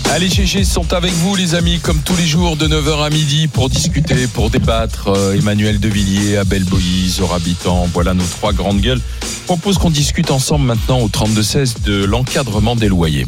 Les GG sont avec vous les amis comme tous les jours de 9h à midi pour discuter, pour débattre. Emmanuel Devilliers, Abel Boilly, Zora Habitant, voilà nos trois grandes gueules. Je propose qu'on discute ensemble maintenant au 32-16 de l'encadrement des loyers.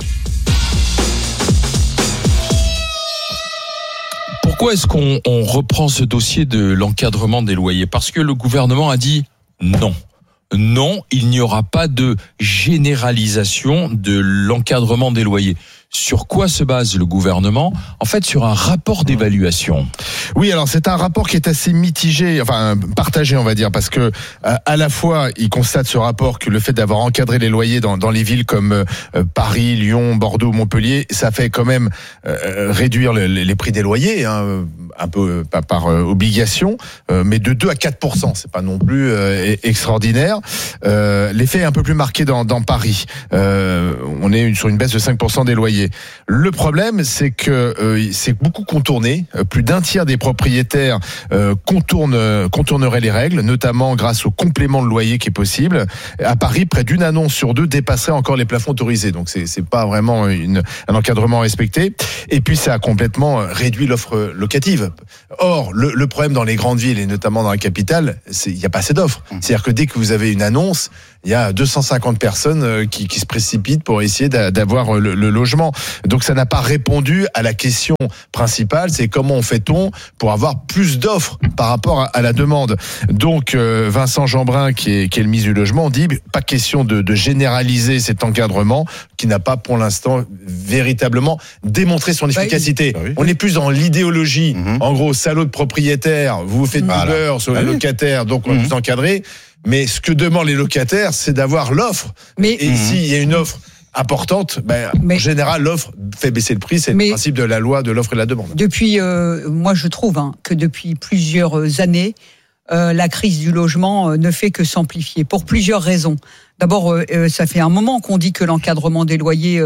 Pourquoi est-ce qu'on reprend ce dossier de l'encadrement des loyers ? Parce que le gouvernement a dit non. Non, il n'y aura pas de généralisation de l'encadrement des loyers. Sur quoi se base le gouvernement ? En fait, sur un rapport d'évaluation. Oui, alors c'est un rapport qui est assez mitigé, enfin partagé, on va dire, parce que à la fois, il constate ce rapport que le fait d'avoir encadré les loyers dans les villes comme Paris, Lyon, Bordeaux, Montpellier, ça fait quand même réduire les prix des loyers, hein, un peu par obligation, mais de 2 à 4%, c'est pas non plus extraordinaire. L'effet est un peu plus marqué dans Paris. On est sur une baisse de 5% des loyers. Le problème, c'est que c'est beaucoup contourné. Plus d'un tiers des propriétaires contourneraient les règles, notamment grâce au complément de loyer qui est possible. À Paris, près d'une annonce sur deux dépasserait encore les plafonds autorisés. Donc c'est pas vraiment un encadrement respecté. Et puis ça a complètement réduit l'offre locative. Or, le problème dans les grandes villes et notamment dans la capitale, il n'y a pas assez d'offres. C'est-à-dire que dès que vous avez une annonce, il y a 250 personnes qui se précipitent pour essayer d'avoir le logement. Donc ça n'a pas répondu à la question principale, c'est comment fait-on pour avoir plus d'offres par rapport à la demande. Donc Vincent Jeanbrun, qui est le ministre du Logement, dit pas question de généraliser cet encadrement qui n'a pas pour l'instant véritablement démontré son efficacité. Oui. On est plus dans l'idéologie. En gros, salaud de propriétaire, vous faites du beurre sur les locataires, donc on va vous encadrer. Mais ce que demandent les locataires, c'est d'avoir l'offre. Et s'il y a une offre importante, en général, l'offre fait baisser le prix. C'est le principe de la loi de l'offre et de la demande. Depuis, moi je trouve que depuis plusieurs années, la crise du logement ne fait que s'amplifier pour plusieurs raisons. D'abord, ça fait un moment qu'on dit que l'encadrement des loyers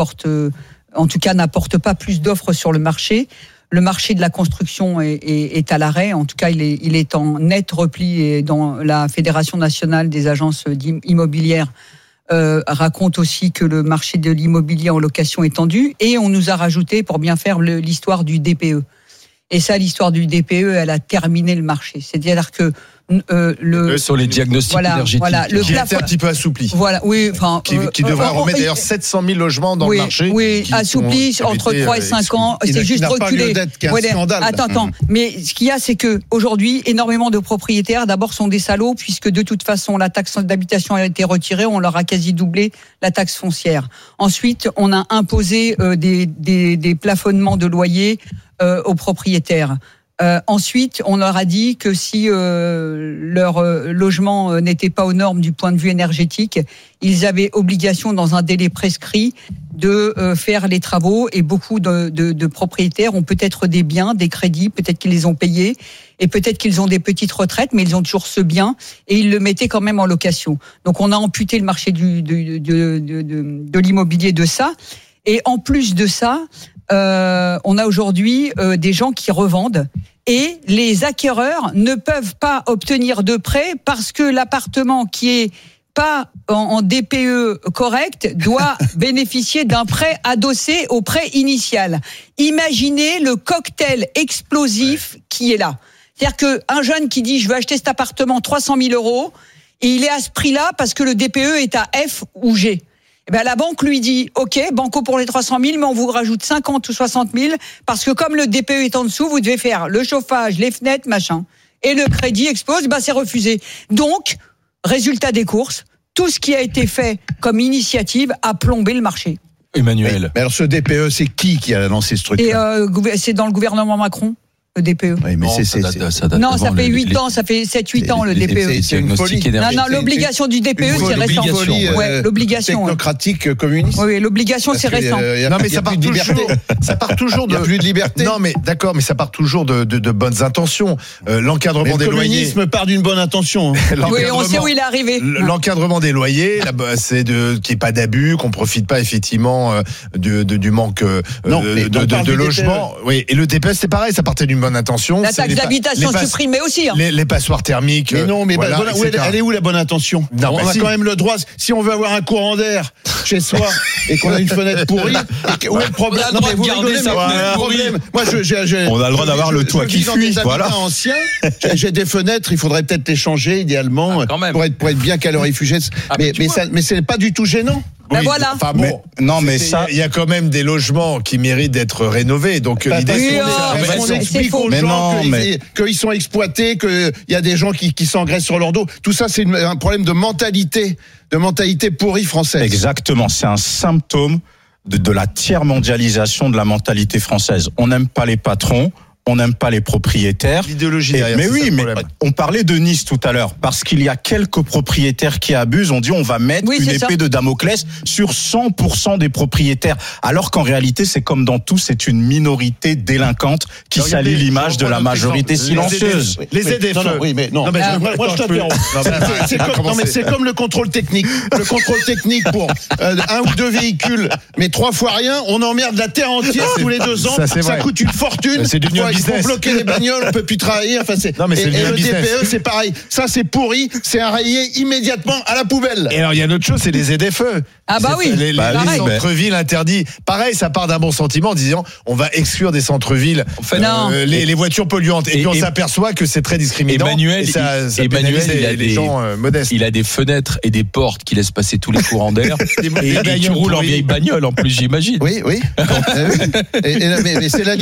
n'apporte pas plus d'offres sur le marché. Le marché de la construction est à l'arrêt. En tout cas, il est en net repli. Et dans la Fédération nationale des agences immobilières raconte aussi que le marché de l'immobilier en location est tendu. Et on nous a rajouté, pour bien faire, l'histoire du DPE. Et ça, l'histoire du DPE, elle a terminé le marché. C'est-à-dire que sur les diagnostics énergétiques, le qui est un petit peu assoupli. Voilà, oui, qui devrait remettre d'ailleurs 700 000 logements dans le marché. Oui, assoupli entre 3 et 5 ans. C'est juste reculé. Attends. Mais ce qu'il y a, c'est que aujourd'hui, énormément de propriétaires, d'abord, sont des salauds, puisque de toute façon, la taxe d'habitation a été retirée. On leur a quasi doublé la taxe foncière. Ensuite, on a imposé des plafonnements de loyers aux propriétaires. Ensuite, on leur a dit que si leur logement n'était pas aux normes du point de vue énergétique, ils avaient obligation, dans un délai prescrit, de faire les travaux. Et beaucoup de propriétaires ont peut-être des biens, des crédits, peut-être qu'ils les ont payés, et peut-être qu'ils ont des petites retraites, mais ils ont toujours ce bien, et ils le mettaient quand même en location. Donc on a amputé le marché de l'immobilier de ça. Et en plus de ça, on a aujourd'hui des gens qui revendent et les acquéreurs ne peuvent pas obtenir de prêt parce que l'appartement qui est pas en DPE correct doit bénéficier d'un prêt adossé au prêt initial. Imaginez le cocktail explosif qui est là. C'est-à-dire qu'un jeune qui dit « je veux acheter cet appartement 300 000 euros » et il est à ce prix-là parce que le DPE est à F ou G. La banque lui dit « Ok, banco pour les 300 000, mais on vous rajoute 50 ou 60 000 parce que comme le DPE est en dessous, vous devez faire le chauffage, les fenêtres, machin. » Et le crédit explose, c'est refusé. Donc, résultat des courses, tout ce qui a été fait comme initiative a plombé le marché. Emmanuel. Mais alors ce DPE, c'est qui a lancé ce truc ? C'est dans le gouvernement Macron. Le DPE. Oui, mais ça date non, ça fait 8 ans, ça fait 7-8 ans le DPE. C'est une folie. Non, l'obligation du DPE, c'est récent. L'obligation. Technocratique communiste. Oui, l'obligation, c'est récent. Non, mais ça part toujours de. Il n'y a plus de liberté. Non, mais d'accord, mais ça part toujours de bonnes intentions. L'encadrement des loyers. Le communisme part d'une bonne intention. Oui, on sait où il est arrivé. L'encadrement des loyers, c'est qu'il n'y ait pas d'abus, qu'on ne profite pas effectivement du manque de logement. Oui, et le DPE, c'est pareil, ça partait d'une d'une bonne intention. La taxe d'habitation supprimée aussi. Hein. Les passoires thermiques. Mais non, mais elle est où la bonne intention? On a quand même le droit, si on veut avoir un courant d'air chez soi et qu'on a une fenêtre pourrie, où est le problème? Non, mais vous rigolez, mais le problème. Moi, on a le droit d'avoir le toit qui fuit. Voilà. Ancien, j'ai des fenêtres, il faudrait peut-être les changer idéalement pour être bien calorifugé. Mais c'est pas du tout gênant. Ben voilà. Enfin bon, il y a quand même des logements qui méritent d'être rénovés. Donc l'idée, on explique aux gens qu'ils sont exploités, qu'il y a des gens qui s'engraissent sur leur dos. Tout ça, c'est un problème de mentalité pourrie française. Exactement, c'est un symptôme de la tiers-mondialisation de la mentalité française. On n'aime pas les patrons. On n'aime pas les propriétaires. L'idéologie derrière, mais oui, mais on parlait de Nice tout à l'heure, parce qu'il y a quelques propriétaires qui abusent. On dit on va mettre une épée de Damoclès sur 100% des propriétaires. Alors qu'en réalité, c'est comme dans tout, c'est une minorité délinquante qui salit l'image de la majorité silencieuse. Les ZFE. Moi, je t'interromps. C'est comme le contrôle technique. Le contrôle technique pour un ou deux véhicules, mais 3 fois rien, on emmerde la terre entière tous les 2 ans. Ça coûte une fortune. C'est devenu un business. Il faut bloquer les bagnoles, on peut plus travailler. Enfin, et le DPE, c'est pareil. Ça, c'est pourri. C'est à rayer immédiatement à la poubelle. Et alors, il y a une autre chose, c'est les ZFE. Ah bah oui. Les centres-villes interdits. Pareil, ça part d'un bon sentiment en disant on va exclure des centres-villes les voitures polluantes. Et puis on s'aperçoit que c'est très discriminant. Emmanuel, les gens modestes. Il a des fenêtres et des portes qui laissent passer tous les courants d'air. Et tu roules en vieille bagnole en plus, j'imagine. Oui. Mais c'est la